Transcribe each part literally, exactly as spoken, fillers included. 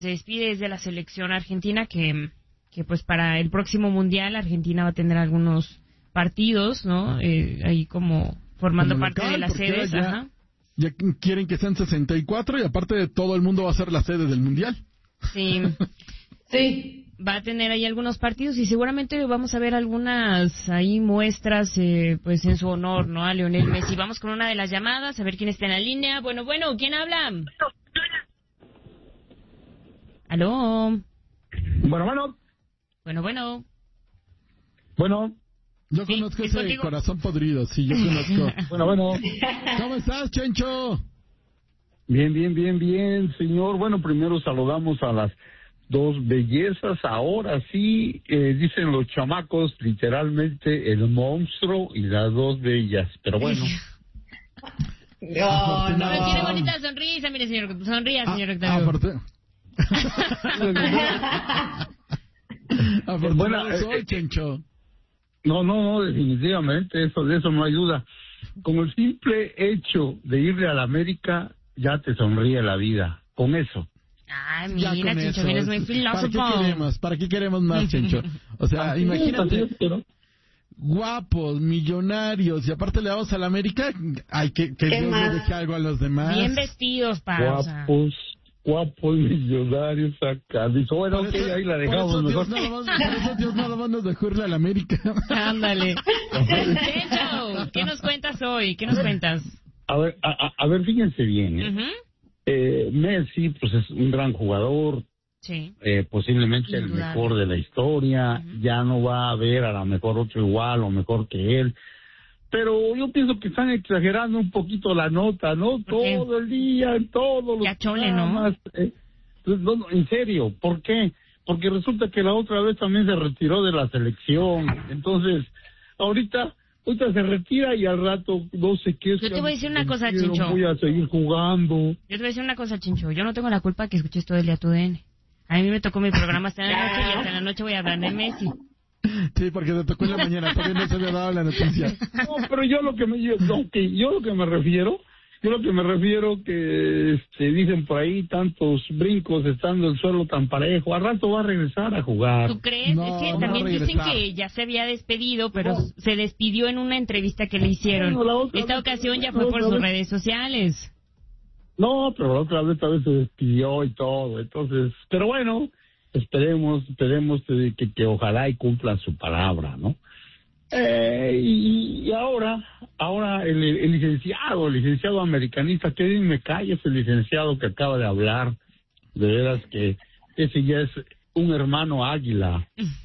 se despide desde la selección argentina, que, que pues para el próximo Mundial Argentina va a tener algunos partidos, ¿no? Eh, ahí como formando como parte local, de las sedes. Ya, ajá. ya quieren que sean sesenta y cuatro y aparte de todo el mundo va a ser la sede del Mundial. Sí. Sí. Va a tener ahí algunos partidos y seguramente vamos a ver algunas ahí muestras eh, pues en su honor, ¿no? A Lionel Messi. Vamos con una de las llamadas, a ver quién está en la línea. Bueno, bueno, ¿quién habla? ¿Aló? Bueno, bueno. Bueno, bueno. Bueno. Yo sí, conozco ¿es ese contigo? corazón podrido, sí, yo conozco. Bueno, bueno. ¿Cómo estás, Chencho? Bien, bien, bien, bien, señor. Bueno, primero saludamos a las dos bellezas. Ahora sí, eh, dicen los chamacos, literalmente, el monstruo y las dos bellas. Pero bueno. No, no. Pero tiene bonita sonrisa, mire, señor. Sonría, señor Ah, Octavio. afortun- Afortunado Bueno, soy, eh, Chencho. No, no, no, definitivamente, eso de eso no hay duda. Con el simple hecho de irle a la América, ya te sonríe la vida. Con eso. Ay, Ya mira, con Chencho, eso. vienes muy ¿Para filósofo. qué queremos? ¿Para qué queremos más, Chencho? O sea, Así es, imagínate, así es, pero- guapos, millonarios, y aparte le vamos a la América, hay que que ¿Qué Dios más? le deje algo a los demás. Bien vestidos, pa. O sea. Guapos, guapos millonarios acá. Dijo, bueno, Por ok, eso- ahí la por dejamos eso mejor. Dios nada más, por eso Dios nada más nos dejó irle a la América. Ándale. Chencho, ¿qué nos cuentas hoy? ¿Qué nos cuentas? A ver, a, a- a ver, fíjense bien. ¿eh? Ujú. Eh, Messi, pues es un gran jugador, Sí. eh, posiblemente el Indudable. mejor de la historia. Ujú. Ya no va a haber a lo mejor otro igual o mejor que él. Pero yo pienso que están exagerando un poquito la nota, ¿no? ¿Por qué? Todo el día, en todos los Ya chole, ¿no? programas, eh, pues, no, no, en serio, ¿por qué? Porque resulta que la otra vez también se retiró de la selección. Entonces, ahorita, ahorita se retira y al rato no sé qué. Yo te voy a decir una cosa, Chincho. Chincho. Voy a seguir jugando. Yo te voy a decir una cosa, Chincho. Yo no tengo la culpa que escuches todo el día tu D N. A mí me tocó mi programa hasta la noche y hasta la noche voy a hablar de Messi. Sí, porque te tocó en la mañana, todavía no se había dado la noticia. No, pero yo lo que me yo, no, que yo lo que me refiero, yo lo que me refiero que este, dicen por ahí tantos brincos estando el suelo tan parejo, al rato va a regresar a jugar. ¿Tú crees? No, es que no también va a dicen regresar. que ya se había despedido, pero No. se despidió en una entrevista que le hicieron. Bueno, la otra Esta vez- ocasión ya la fue por otra sus vez- redes sociales. No, pero la otra vez, tal vez se despidió y todo, entonces, pero bueno, esperemos, esperemos que, que, que ojalá y cumplan su palabra, ¿no? Eh, y, y ahora, ahora el, el licenciado, el licenciado americanista, que bien me cae ese licenciado que acaba de hablar, de veras que ese ya es un hermano águila.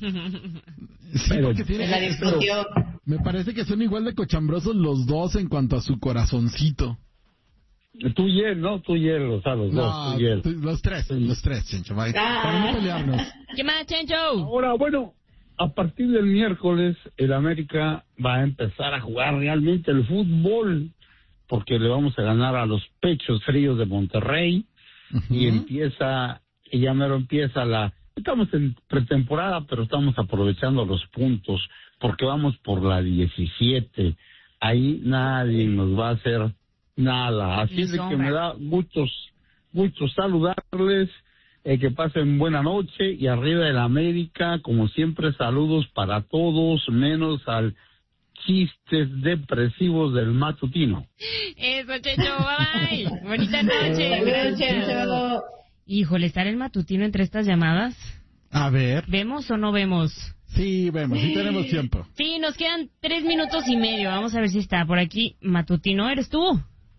Sí, Pero- porque tiene- Se la discutió. me parece que son igual de cochambrosos los dos en cuanto a su corazoncito. Tú y él, ¿no? Tú y él, o sea, los dos, No, tú y él. tú- los tres, los tres, Chencho, vaya, Ah. para no pelearnos. ¿Qué más, Chencho? Ahora, bueno, a partir del miércoles, el América va a empezar a jugar realmente el fútbol, porque le vamos a ganar a los pechos fríos de Monterrey, y Ujú. empieza, y ya mero empieza la... Estamos en pretemporada, pero estamos aprovechando los puntos, porque vamos por la diecisiete. Ahí nadie nos va a hacer nada. Así Ni es de que sombra. me da muchos, muchos saludarles, eh, que pasen buena noche, y arriba del América, como siempre, saludos para todos, menos al chistes depresivos del matutino. Eso, Chencho, bye bye. Bonita noche. Saludos, Chencho. Híjole, ¿estar el matutino entre estas llamadas? A ver, ¿Vemos o no vemos? sí, vemos, sí tenemos tiempo. Sí, nos quedan tres minutos y medio. Vamos a ver si está por aquí. Matutino, ¿eres tú?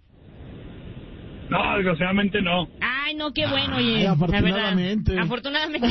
No, desgraciadamente no. Ay, no, qué bueno, oye. Ay, la afortunadamente. verdad. Afortunadamente.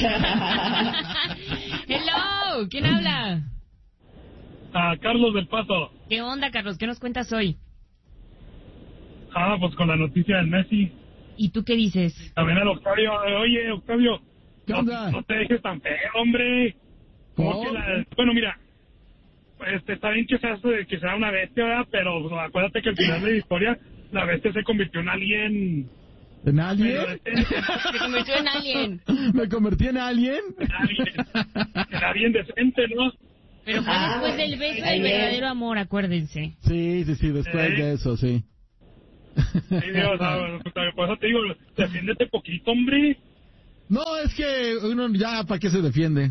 Hello, ¿quién habla? A Carlos del Paso. ¿Qué onda, Carlos? ¿Qué nos cuentas hoy? Ah, pues con la noticia del Messi. ¿Y tú qué dices? También al Octavio. Oye, Octavio. ¿Qué no, onda? no te dejes tan feo, hombre. Como ¿Cómo? que la- bueno, mira. Este, está bien que seas, eh, que sea una bestia, ¿verdad? Pero pues, acuérdate que al final de la historia, la bestia se convirtió en alguien... ¿En alguien? pero, este, Se convirtió en alien. ¿Me convertí en alguien? en alguien, en alguien decente, ¿no? Pero fue Ah, después del beso del ayer. verdadero amor, acuérdense. Sí, sí, sí, después ¿Eh? de eso, sí. Sí, Dios, o sea, por eso te digo, defiéndete poquito, hombre. No, es que uno ya, ¿para qué se defiende?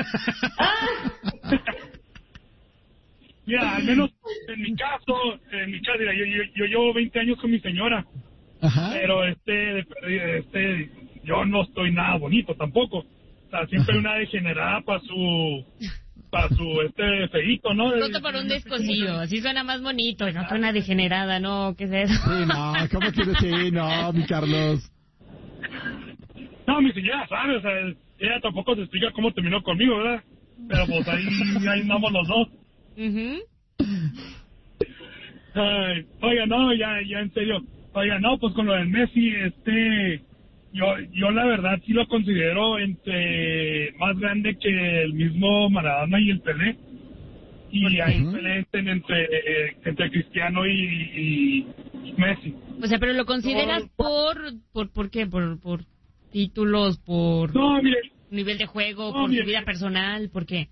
Mira, al menos en mi caso, en mi caso, mira, yo, yo, yo llevo veinte años con mi señora. Ajá. Pero este, este, yo no estoy nada bonito tampoco. O sea, siempre una degenerada para su, para su, este, feíto, ¿no? Pronto para un descosillo, así suena más bonito, no suena degenerada, ¿no? ¿Qué es eso? Sí, no, ¿cómo quieres decir? No, mi Carlos. No, mi señora sabe, o sea, ella tampoco se explica cómo terminó conmigo, ¿verdad? Pero pues ahí, ahí andamos los dos. Uh-huh. Ay, oiga, no, ya, ya en serio. Oiga, no, pues con lo del Messi, este, yo, yo la verdad sí lo considero entre más grande que el mismo Maradona y el Pelé. Y hay uh-huh. pelea entre, entre, entre Cristiano y, y Messi. O sea, pero lo consideras no, por, por, ¿por qué? Por, por títulos, por no, mire, nivel de juego, no, por mire, su vida personal, ¿por qué?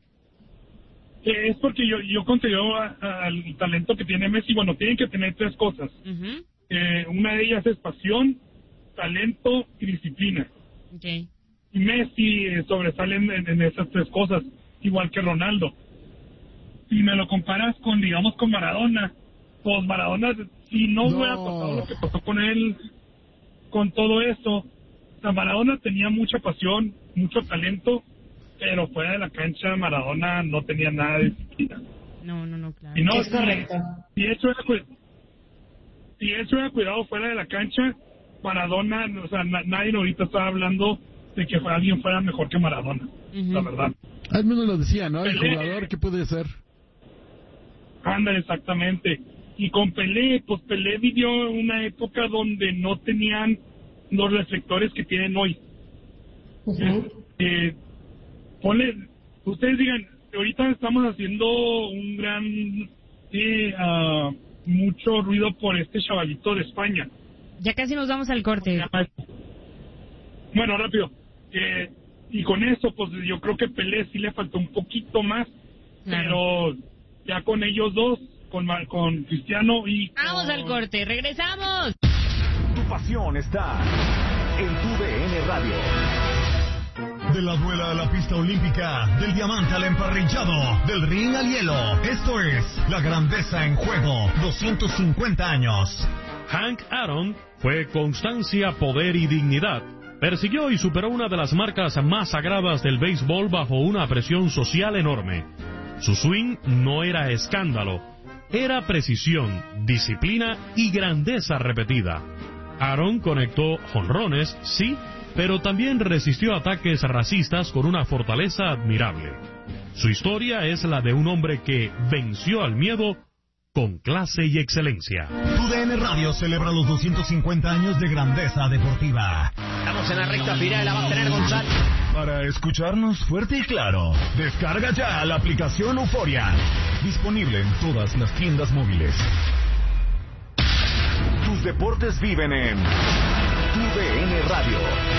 Es porque yo, yo considero al talento que tiene Messi, bueno, tienen que tener tres cosas. Uh-huh. Eh, una de ellas es pasión, talento y disciplina. Okay. Y Messi eh, sobresale en, en esas tres cosas, igual que Ronaldo. Si me lo comparas con, digamos, con Maradona, pues Maradona, si no, no. hubiera pasado lo que pasó con él, con todo eso, o sea, Maradona tenía mucha pasión, mucho talento, pero fuera de la cancha Maradona no tenía nada de disciplina. No, no, no, claro. Y no, es correcto. Si eso era cuidado, si eso era cuidado fuera de la cancha, Maradona, o sea, na, nadie ahorita estaba hablando de que alguien fuera mejor que Maradona, uh-huh. la verdad. Al menos lo decía, ¿no? El Pelé, jugador que puede ser. Ándale, exactamente. Y con Pelé, pues Pelé vivió una época donde no tenían los reflectores que tienen hoy. Uh-huh. Eh, ponle, ustedes digan, ahorita estamos haciendo un gran, eh, uh, mucho ruido por este chavalito de España. Ya casi nos vamos al corte. Bueno, rápido. Eh, y con eso, pues yo creo que Pelé sí le faltó un poquito más, claro. Pero ya con ellos dos, con, con Cristiano y... Con... Vamos al corte, regresamos. Tu pasión está en tu D N Radio. De la duela a la pista olímpica, del diamante al emparrillado, del ring al hielo. Esto es La Grandeza en Juego, doscientos cincuenta años. Hank Aaron fue constancia, poder y dignidad. Persiguió y superó una de las marcas más sagradas del béisbol bajo una presión social enorme. Su swing no era escándalo, era precisión, disciplina y grandeza repetida. Aaron conectó jonrones, sí, pero también resistió ataques racistas con una fortaleza admirable. Su historia es la de un hombre que venció al miedo con clase y excelencia. Tu D N Radio celebra los doscientos cincuenta años de grandeza deportiva. Estamos en la recta final, la va a tener González. Para escucharnos fuerte y claro, descarga ya la aplicación Euforia. Disponible en todas las tiendas móviles. Tus deportes viven en Tu D N Radio.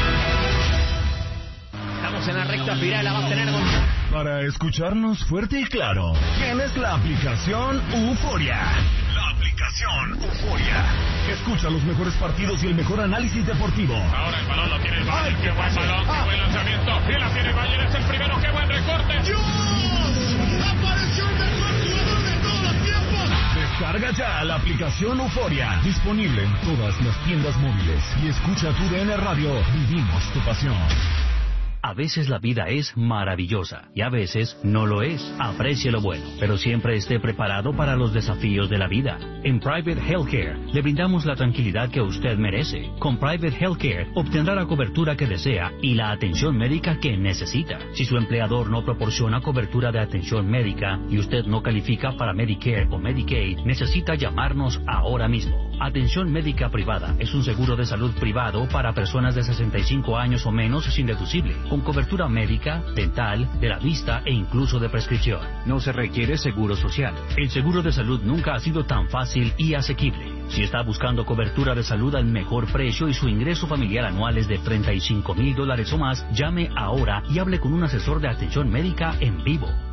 Estamos en la recta final, la va a tener González. Para escucharnos fuerte y claro, tienes la aplicación Euforia. La aplicación Euforia. Escucha los mejores partidos y el mejor análisis deportivo. Ahora el balón lo tiene el Bayern. Qué buen balón, qué buen lanzamiento. Y la tiene el Bayern, es el primero. Qué buen recorte. ¡Dios! ¡Apareció el mejor jugador de todos los tiempos! Descarga ya la aplicación Euforia. Disponible en todas las tiendas móviles. Y escucha Tu D N Radio. Vivimos tu pasión. A veces la vida es maravillosa y a veces no lo es. Aprecie lo bueno, pero siempre esté preparado para los desafíos de la vida. En Private Healthcare le brindamos la tranquilidad que usted merece. Con Private Healthcare obtendrá la cobertura que desea y la atención médica que necesita. Si su empleador no proporciona cobertura de atención médica y usted no califica para Medicare o Medicaid, necesita llamarnos ahora mismo. Atención médica privada es un seguro de salud privado para personas de sesenta y cinco años o menos sin deducible, con cobertura médica, dental, de la vista e incluso de prescripción. No se requiere seguro social. El seguro de salud nunca ha sido tan fácil y asequible. Si está buscando cobertura de salud al mejor precio y su ingreso familiar anual es de treinta y cinco mil dólares o más, llame ahora y hable con un asesor de atención médica en vivo.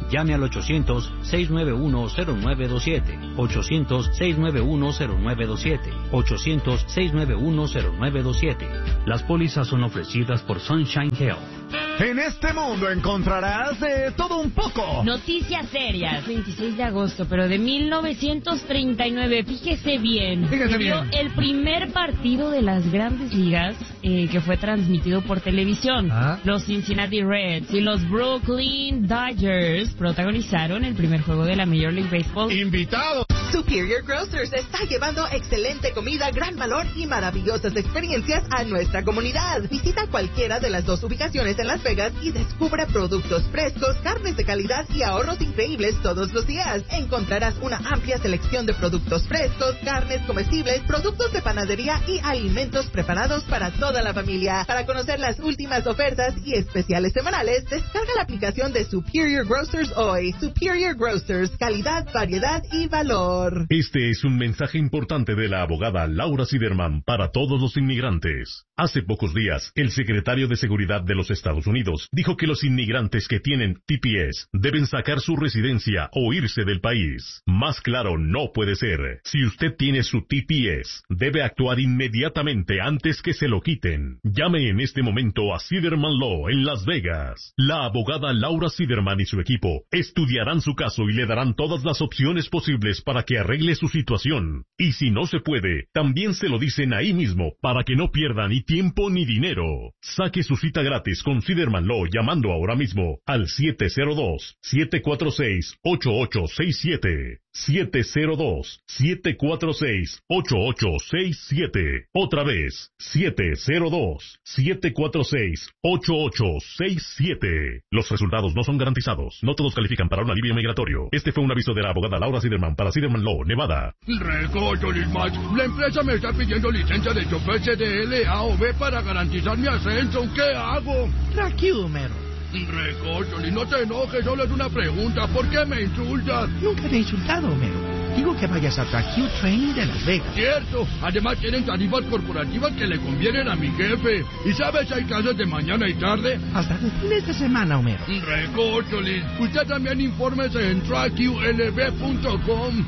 Llame al ochocientos, seiscientos noventa y uno, cero nueve dos siete, ochocientos, seiscientos noventa y uno, cero nueve dos siete, ochocientos, seiscientos noventa y uno, cero nueve dos siete. Las pólizas son ofrecidas por Sunshine Health. En este mundo encontrarás de todo un poco. Noticias serias. veintiséis de agosto, pero de mil novecientos treinta y nueve. Fíjese bien. Fíjese Se dio bien. el primer partido de las Grandes Ligas eh, que fue transmitido por televisión. ¿Ah? Los Cincinnati Reds y los Brooklyn Dodgers protagonizaron el primer juego de la Major League Baseball. Invitado. Superior Grocers está llevando excelente comida, gran valor y maravillosas experiencias a nuestra comunidad. Visita cualquiera de las dos ubicaciones en Las Vegas y descubra productos frescos, carnes de calidad y ahorros increíbles todos los días. Encontrarás una amplia selección de productos frescos, carnes comestibles, productos de panadería y alimentos preparados para toda la familia. Para conocer las últimas ofertas y especiales semanales, descarga la aplicación de Superior Grocers hoy. Superior Grocers, calidad, variedad y valor. Este es un mensaje importante de la abogada Laura Siderman para todos los inmigrantes. Hace pocos días, el secretario de Seguridad de los Estados Unidos dijo que los inmigrantes que tienen T P S deben sacar su residencia o irse del país. Más claro no puede ser. Si usted tiene su T P S, debe actuar inmediatamente antes que se lo quiten. Llame en este momento a Siderman Law en Las Vegas. La abogada Laura Siderman y su equipo estudiarán su caso y le darán todas las opciones posibles para que arregle su situación. Y si no se puede, también se lo dicen ahí mismo para que no pierda ni tiempo ni dinero. Saque su cita gratis con Siderman Law llamando ahora mismo al siete cero dos, siete cuatro seis, ocho ocho seis siete. siete cero dos, siete cuatro seis, ocho ocho seis siete. Otra vez, siete cero dos, siete cuatro seis, ocho ocho seis siete. Los resultados no son garantizados. No todos califican para un alivio migratorio. Este fue un aviso de la abogada Laura Siderman para Siderman Law, Nevada. Recocho, Lismach. La empresa me está pidiendo licencia de chofer C D L, A o B para garantizar mi ascenso. ¿Qué hago? Tranquilo, mero. Recocho, no te enojes, solo es una pregunta. ¿Por qué me insultas? Nunca te he insultado, mero. Digo que vayas a Track Training de Las Vegas. Cierto. Además tienen tarifas corporativas que le convienen a mi jefe. ¿Y sabes, hay clases de mañana y tarde? Hasta los fines de semana, Homero. Recócholis. Usted también infórmese en track U L B punto com.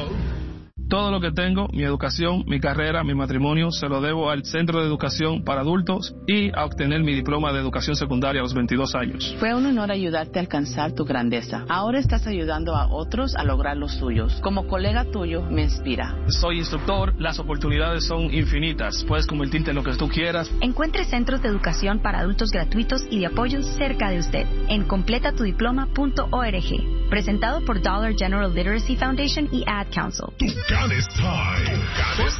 Todo lo que tengo, mi educación, mi carrera, mi matrimonio, se lo debo al Centro de Educación para Adultos y a obtener mi diploma de educación secundaria a los veintidós años. Fue un honor ayudarte a alcanzar tu grandeza. Ahora estás ayudando a otros a lograr los suyos. Como colega tuyo, me inspira. Soy instructor, las oportunidades son infinitas. Puedes convertirte en lo que tú quieras. Encuentre centros de educación para adultos gratuitos y de apoyo cerca de usted en completa tu diploma punto org. Presentado por Dollar General Literacy Foundation y Ad Council. Tucanes Time. Tucanes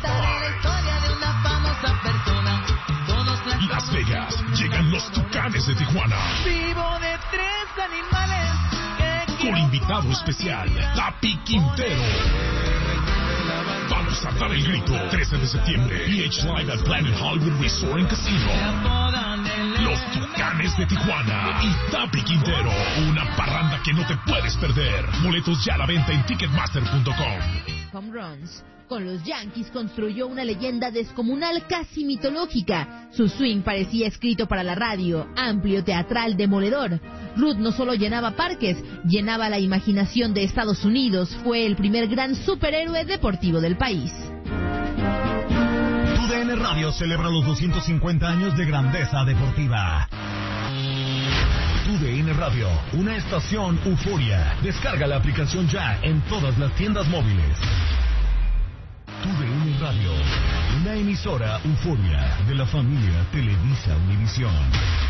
Time. Las Vegas. Llegan los Tucanes de Tijuana. Vivo de tres animales. Con invitado especial, Tapi Quintero. Vamos a dar el grito. trece de septiembre. P H Live at Planet Hollywood Resort and Casino. Los Tucanes de Tijuana y Tapi Quintero. Una parranda que no te puedes perder. Boletos ya a la venta en ticketmaster punto com. Home runs. Con los Yankees construyó una leyenda descomunal casi mitológica. Su swing parecía escrito para la radio, amplio, teatral, demoledor. Ruth no solo llenaba parques, llenaba la imaginación de Estados Unidos. Fue el primer gran superhéroe deportivo del país. Tu D N Radio celebra los doscientos cincuenta años de grandeza deportiva. Tu D N Radio, una estación euforia. Descarga la aplicación ya en todas las tiendas móviles. Tu D N Radio, una emisora euforia de la familia Televisa Univisión.